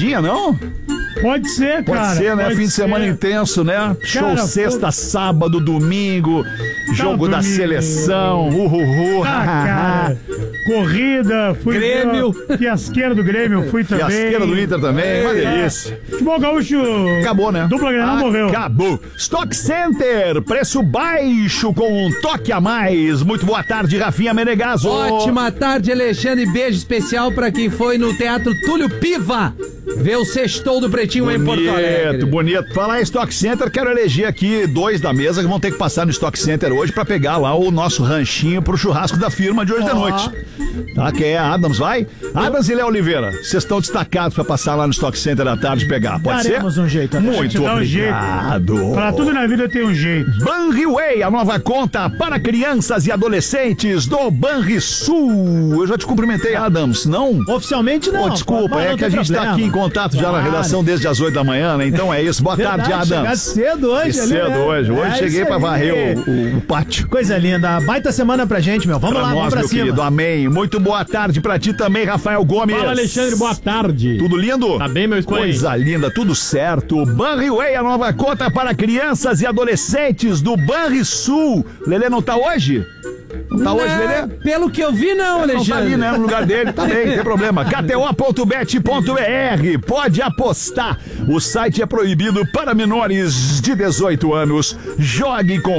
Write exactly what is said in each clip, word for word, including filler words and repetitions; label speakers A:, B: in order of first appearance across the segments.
A: pegadinha, não?
B: Pode ser,
A: Pode
B: cara.
A: ser, né?
B: Pode
A: Fim de
B: ser.
A: semana intenso, né? Show
B: Cara,
A: sexta,
B: pô...
A: sábado, domingo, jogo da
B: domingo.
A: seleção, uhuhu.
B: Ah, cara. Corrida, fui...
C: Grêmio.
B: Fiasqueira do Grêmio, fui também.
A: Fiasqueira do Inter também, uma
B: É.
A: delícia.
B: Futebol gaúcho...
A: Acabou, né?
B: Dupla Grenal morreu.
A: Acabou. Stock Center, preço baixo com um toque a mais. Muito boa tarde, Rafinha Menegaso.
C: Ótima tarde, Alexandre. Beijo especial pra quem foi no Teatro Túlio Piva ver o Sextou do Pretinho em Porto Alegre.
A: Bonito, bonito. Falar em Stock Center, quero eleger aqui dois da mesa que vão ter que passar no Stock Center hoje pra pegar lá o nosso ranchinho pro churrasco da firma de hoje de noite. Tá, que é Adams, vai? Adams e Léo Oliveira, vocês estão destacados pra passar lá no Stock Center à tarde pegar, pode
B: Daremos
A: ser?
B: um jeito. né?
A: Muito
B: Dá um jeito.
A: obrigado.
B: Pra tudo na vida tem um jeito.
A: Banriway, a nova conta para crianças e adolescentes do Banrisul. Eu já te cumprimentei, Adams, não?
D: Oficialmente não.
A: Pô, desculpa,
D: mas
A: é
D: não
A: que a
D: tem
A: gente tá
D: problema.
A: aqui em contato já na
D: Claro.
A: redação desde as oito da manhã, né? Então é isso. Boa
D: Verdade,
A: tarde,
D: chegar
A: Adams.
D: cedo hoje.
A: Que
D: ali,
A: cedo
D: né?
A: hoje. Hoje
D: É
A: cheguei
D: isso
A: pra
D: aí.
A: varrer o, o- o pátio.
D: Coisa linda. Baita semana pra gente, meu. Vamos
A: Pra
D: lá, vamos
A: nós,
D: pra
A: meu
D: cima.
A: querido. Amém. Muito boa tarde pra ti também, Rafael Gomes.
E: Fala, Alexandre, boa tarde.
A: Tudo lindo?
E: Tá bem, meu espanhol?
A: Coisa linda, tudo certo. Banriway, a nova conta para crianças e adolescentes do Banrisul. Lelê não tá hoje? Não tá hoje, Lelê?
C: Pelo que eu vi, não,
A: Não tá
C: Alexandre.
A: ali, né? No lugar dele, tá bem, não tem problema. K T O ponto bet ponto B R, pode apostar. O site é proibido para menores de dezoito anos. Jogue com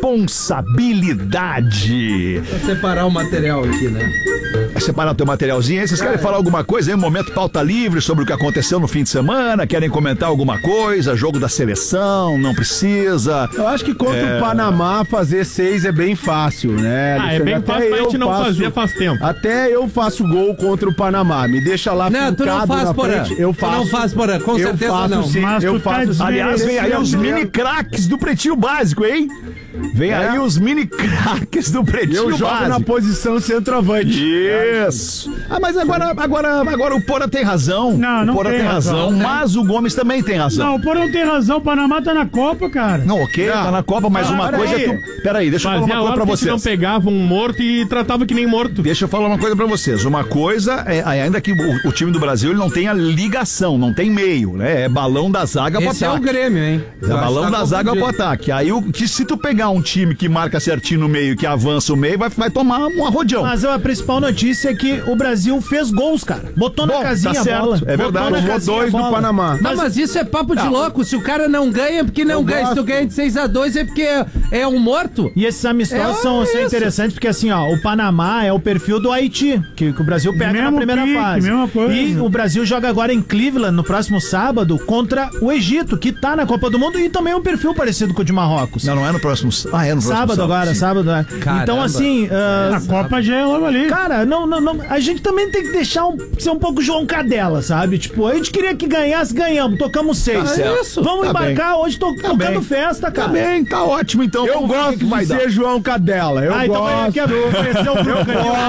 A: responsabilidade.
C: Vou separar o material aqui, né?
A: Vai separar o teu materialzinho aí? Vocês querem falar alguma coisa aí? Um momento pauta livre sobre o que aconteceu no fim de semana? Querem comentar alguma coisa? Jogo da seleção? Não precisa?
F: Eu acho que contra
A: É.
F: o Panamá fazer seis é bem fácil, né?
E: Ah, é bem
F: Até
E: fácil, mas a gente
F: eu
E: não
F: faço-
E: fazia faz tempo.
F: Até eu faço gol contra o Panamá. Me deixa lá
C: Não, tu não
F: fincado
C: faz,
F: na
C: Porã.
F: frente. Eu
C: Tu
F: faço.
C: não faz, Porã. Com
F: eu
C: certeza
F: faço,
C: não.
F: Sim,
B: Mas
F: eu
B: tu tá
F: faço.
A: Aliás, vem aí os
F: desmerecendo.
A: mini craques do Pretinho Básico, hein? Vem
F: É.
A: aí os mini craques do Pretinho
F: Eu jogo
A: Básico.
F: na posição centroavante.
A: Isso. Ah, mas agora, agora, agora o Porã tem razão.
B: Não, não
A: o Porã
B: tem
A: tem razão,
B: razão,
A: mas o Gomes também tem razão.
B: Não, o Porão tem razão. O Panamá tá na Copa, cara.
A: Não, ok, tá na Copa, mas
B: Ah,
A: uma
B: peraí.
A: coisa é tu... Peraí, deixa eu falar
E: Fazia
A: uma coisa pra
E: horas que não
A: vocês.
E: pegava um morto e tratava que nem morto.
A: Deixa eu falar uma coisa pra vocês. Uma coisa é, ainda que o, o time do Brasil ele não tenha ligação, não tem meio, né? É balão da zaga pro
C: Esse é o
A: ataque.
C: Grêmio, hein?
A: É balão da zaga pro
C: ataque.
A: ataque. Aí o que se tu pegar um time que marca certinho no meio, que avança o meio, vai, vai tomar um arrodeão.
D: Mas a principal notícia é que o Brasil fez gols, cara. Botou
A: Bom,
D: na casinha
A: tá
D: a
A: certo,
D: bola.
A: é
D: Botou
A: verdade.
D: na
F: Tomou
D: casinha
F: dois
D: a
F: do
D: bola.
F: Panamá.
C: Não, mas isso é papo de
A: Não.
C: louco. Se o cara não ganha, porque não
F: Eu
C: ganha. Se tu
F: gosto.
C: ganha de seis a dois, é porque é, é um morto.
D: E esses amistosos
C: É
D: são, são
C: isso.
D: interessantes porque, assim, ó, o Panamá é o perfil do Haiti, que, que o Brasil pega
B: Mesmo
D: na primeira
B: pique,
D: fase.
B: mesma coisa.
D: E o Brasil joga agora em Cleveland, no próximo sábado, contra o Egito, que tá na Copa do Mundo e também é um perfil parecido com o de Marrocos.
A: Não, não é no próximo... Ah, é no próximo
D: sábado agora,
A: sim.
D: sábado. né?
C: Caramba.
D: Então, assim... ah,
B: A Copa já é logo ali.
D: Cara, não, não, não, a gente também tem que deixar um, ser um pouco João Cadela, sabe? Tipo, a gente queria que ganhasse, ganhamos, tocamos seis.
A: Tá certo.
D: isso. Vamos
A: Tá
D: embarcar hoje to,
A: Tá
D: tocando
A: bem.
D: festa,
A: Tá
D: cara.
A: bem, tá ótimo então.
F: Eu
A: Vamos ver o que
F: gosto
A: que vai
F: de
A: dar.
F: ser João Cadela. Eu
D: Ah, então
F: gosto.
D: quer conhecer o
F: Eu
D: Bruno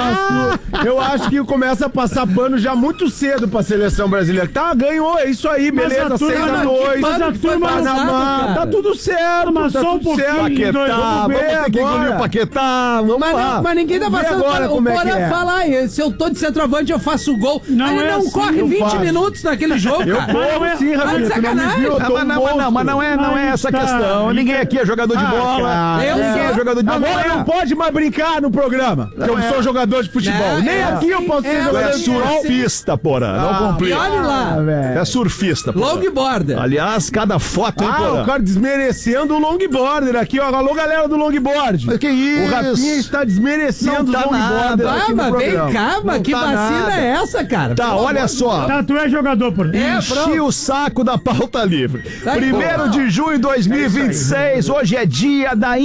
F: gosto. Eu acho que começa a passar pano já muito cedo pra seleção brasileira. Tá, ganhou, é isso aí,
B: Mas
F: beleza,
B: a turma-
F: seis a
B: mas
F: dois.
B: mas a turma não
F: Panamá,
C: sabe,
F: tá
C: cara.
F: tudo certo,
B: Mas
F: tá
B: só um
F: tudo
B: pouquinho,
F: certo.
B: dois,
A: Paquetá,
B: vamos
A: vamos
F: ver
A: ter que engolir
F: agora.
A: o Paquetá, vamos
C: Mas,
A: lá.
C: não- mas ninguém tá
F: Vê
C: passando.
F: agora
C: o
F: como é
C: Porã
F: que é.
C: fala aí, se eu tô de centroavante, eu faço gol.
B: Não
C: Ele
B: é
C: não
B: assim,
C: corre
F: eu
C: vinte
F: faço.
C: minutos naquele jogo,
F: Eu
C: cara.
F: corro
B: Mas
F: sim,
C: tá
F: Rafinha,
C: de
F: tu não me
C: sacanagem.
F: viu, eu
A: Ah,
F: tô
A: mas,
F: um
A: não, mas não, mas não é, não é
B: Aí
A: essa a
B: tá.
A: questão. Ninguém aqui é jogador de
F: Ah,
A: bola.
F: cara,
C: eu
A: Ninguém é
C: sou.
A: jogador de bola.
F: Agora não pode mais brincar no programa. que eu
A: é.
F: sou jogador de futebol.
C: Não,
F: Nem
C: é
F: aqui eu
C: assim,
F: posso
C: é
F: ser
A: Tu
F: jogador
A: é
F: de futebol.
A: surfista, porra. Não
F: Ah,
C: E
A: complica.
C: olha lá.
F: Ah, velho.
A: É surfista, porra.
C: Longboarder.
A: Aliás, cada foto, hein,
F: Ah,
A: porra?
F: o cara desmerecendo o longboarder aqui, ó. Alô, galera do longboard.
A: Mas que isso?
F: O Rafinha está desmerecendo
A: Não tá
F: os longboarders
A: nada.
F: aqui
C: Ah,
F: no
C: mas vem
F: programa.
C: cá, mas
F: Não
C: que
F: tá
C: vacina
F: nada.
C: é essa, cara?
A: Tá,
C: Pelo
A: olha
C: amor-
A: só.
B: Tá, tu é jogador, por
C: É,
A: Enchi
C: pronto.
A: o saco da pauta livre.
C: Tá aí,
A: Primeiro
C: pô.
A: de junho de dois mil e vinte e seis, hoje é dia da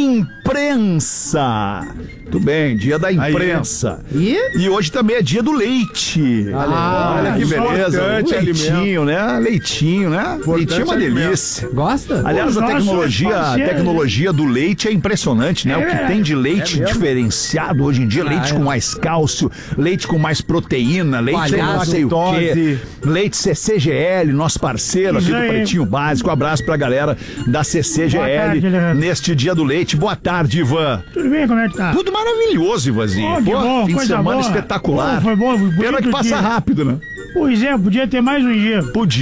A: imprensa. Tudo bem, dia da imprensa.
C: E?
A: E hoje também é dia do leite.
F: Ah,
A: olha que beleza.
F: importante
A: Leitinho, né? Leitinho, né? Leitinho é uma
F: alimento.
A: delícia.
C: Gosta?
A: Aliás,
B: Os
A: a
B: nossos
A: tecnologia, a
B: parceiros.
A: tecnologia do leite é impressionante, né? O que tem de leite diferenciado hoje em dia, leite
C: é.
A: com mais cálcio, leite com mais proteína, leite com não
C: Coalhado,
A: sei o quê,
F: lactose.
A: leite C C G L, nosso parceiro aqui
B: Isso
A: do
B: aí.
A: Pretinho Básico. Um abraço pra galera da C C G L
B: Boa tarde, Leandro.
A: neste dia do leite. Boa tarde, Ivan.
B: Tudo bem, como é que tá?
A: Tudo maravilhoso, Ivanzinho.
B: Oh, que
A: Pô,
B: bom,
A: fim de
B: coisa
A: semana
B: boa.
A: espetacular.
B: Pô, foi bom, foi
A: Pena
B: bonito
A: que passa
B: dia.
A: rápido, né?
B: Pois é, podia ter mais um dia.
A: Podia.